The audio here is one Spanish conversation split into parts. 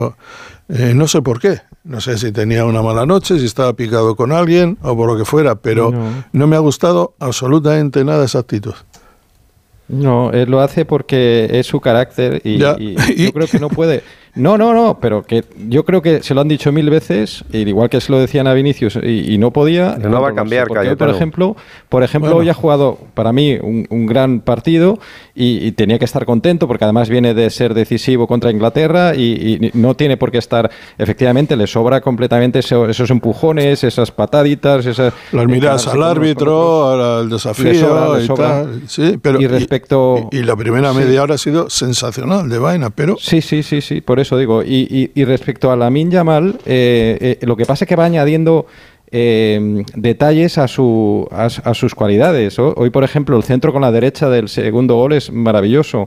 No sé por qué. No sé si tenía una mala noche, si estaba picado con alguien o por lo que fuera, pero no me ha gustado absolutamente nada esa actitud. No, él lo hace porque es su carácter y yo creo que no puede. No, pero que yo creo que se lo han dicho 1000 veces, igual que se lo decían a Vinicius y no podía. No va a cambiar, Cayetano. Por ejemplo, hoy ha jugado para mí un gran partido y tenía que estar contento porque además viene de ser decisivo contra Inglaterra y no tiene por qué estar. Efectivamente, le sobra completamente esos empujones, esas pataditas, esas. Las miradas al árbitro, al desafío le sobra. Tal. Sí, pero y la primera media hora ha sido sensacional de vaina, pero. Sí, por eso digo. Y respecto a Lamine Yamal, lo que pasa es que va añadiendo detalles a sus cualidades. Hoy, por ejemplo, el centro con la derecha del segundo gol es maravilloso.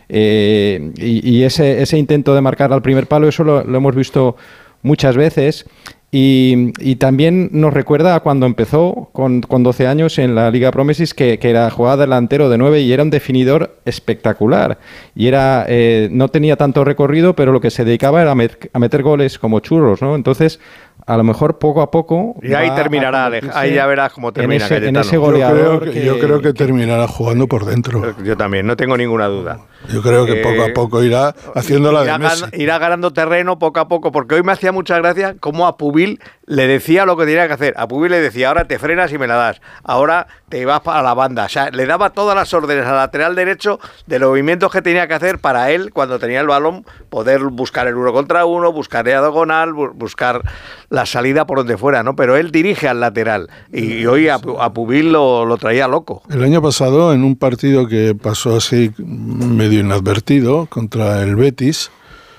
Y ese intento de marcar al primer palo, eso lo hemos visto muchas veces. Y también nos recuerda a cuando empezó con 12 años en la Liga Promesis, que era jugaba delantero de 9 y era un definidor espectacular. Y no tenía tanto recorrido, pero lo que se dedicaba era a meter goles como churros, ¿no? Entonces, a lo mejor poco a poco... Y ahí terminará, ahí ya verás cómo termina Cayetano. En ese goleador yo creo que terminará jugando por dentro. Yo también, no tengo ninguna duda. Yo creo que poco a poco irá haciendo la de Messi. Irá ganando terreno poco a poco, porque hoy me hacía mucha gracia cómo a Pubil le decía lo que tenía que hacer. A Pubil le decía, ahora te frenas y me la das, ahora te vas para la banda. O sea, le daba todas las órdenes al lateral derecho de los movimientos que tenía que hacer para él, cuando tenía el balón, poder buscar el 1 contra 1, buscar la diagonal, buscar la salida por donde fuera, ¿no? Pero él dirige al lateral y hoy a Pubil lo traía loco. El año pasado, en un partido que pasó así medio inadvertido contra el Betis,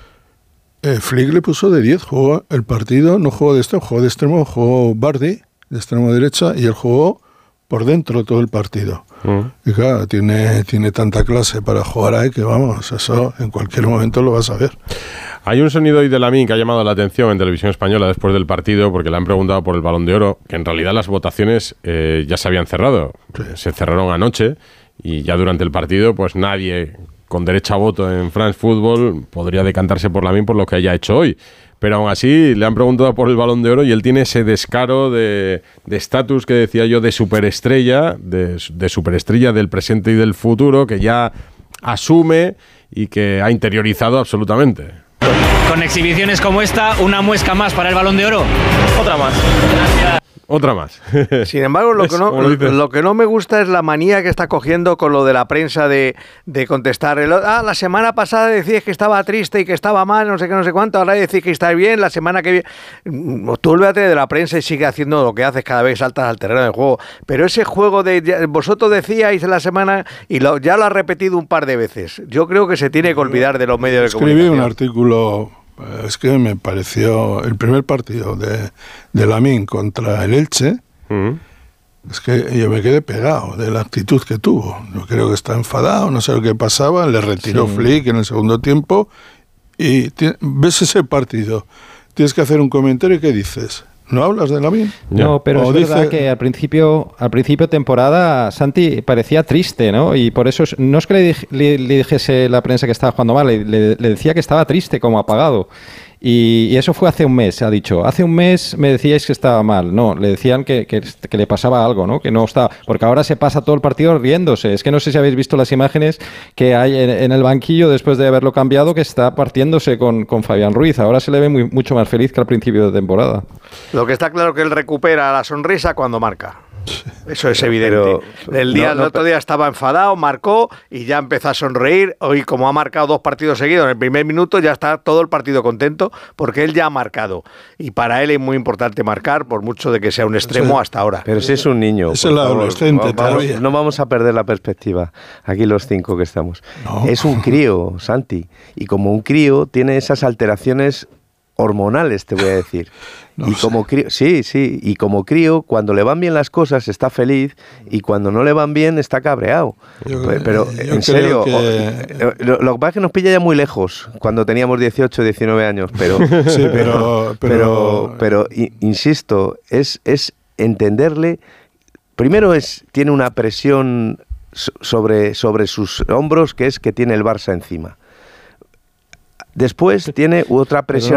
Flick le puso de 10, jugó el partido, no jugó de extremo, jugó Vardy de extremo derecha y él jugó por dentro todo el partido. Y claro, tiene tanta clase para jugar ahí que vamos, eso en cualquier momento lo vas a ver. Hay un sonido hoy de Lamine que ha llamado la atención en Televisión Española después del partido, porque le han preguntado por el Balón de Oro, que en realidad las votaciones ya se habían cerrado. Sí. Se cerraron anoche y ya durante el partido pues nadie con derecho a voto en France Football podría decantarse por Lamine por lo que haya hecho hoy. Pero aún así le han preguntado por el Balón de Oro y él tiene ese descaro de estatus que decía yo de superestrella, de superestrella del presente y del futuro, que ya asume y que ha interiorizado absolutamente. Con exhibiciones como esta, una muesca más para el Balón de Oro. Otra más. Gracias. Otra más. Sin embargo, lo que no me gusta es la manía que está cogiendo con lo de la prensa de contestar. La semana pasada decías que estaba triste y que estaba mal, no sé qué, no sé cuánto, ahora decís que está bien, la semana que viene... Tú olvídate de la prensa y sigue haciendo lo que haces cada vez, saltas al terreno del juego. Pero ese juego vosotros decíais en la semana y ya lo has repetido un par de veces. Yo creo que se tiene que olvidar de los medios de comunicación. Escribí un artículo... Es que me pareció el primer partido de Lamine contra el Elche. Es que yo me quedé pegado de la actitud que tuvo. Yo creo que está enfadado, no sé lo que pasaba. Le retiró Flick en el segundo tiempo. Y ves ese partido, tienes que hacer un comentario y ¿qué dices? ¿No hablas de Lamine? No, pero es verdad que al principio de temporada Santi parecía triste, ¿no? Y por eso no es que le dijese la prensa que estaba jugando mal, le decía que estaba triste, como apagado. Y eso fue hace un mes, ha dicho. Hace un mes me decíais que estaba mal. No, le decían que le pasaba algo, ¿no? Que no estaba... Porque ahora se pasa todo el partido riéndose. Es que no sé si habéis visto las imágenes que hay en el banquillo después de haberlo cambiado, que está partiéndose con Fabián Ruiz. Ahora se le ve mucho más feliz que al principio de temporada. Lo que está claro que él recupera la sonrisa cuando marca. Eso es evidente. El otro día estaba enfadado, marcó y ya empezó a sonreír. Hoy, como ha marcado 2 partidos seguidos, en el primer minuto ya está todo el partido contento porque él ya ha marcado. Y para él es muy importante marcar, por mucho de que sea un extremo hasta ahora. Pero si es un niño. Es el adolescente todavía. No vamos a perder la perspectiva, aquí los 5 que estamos. No. Es un crío, Santi. Y como un crío tiene esas alteraciones hormonales, te voy a decir. No y como crío, y como crío, cuando le van bien las cosas está feliz y cuando no le van bien está cabreado. Pero en serio, lo que pasa es que nos pilla ya muy lejos cuando teníamos 18, 19 años, pero sí, pero insisto, es entenderle. Primero tiene una presión sobre sus hombros que es que tiene el Barça encima. Después tiene otra presión.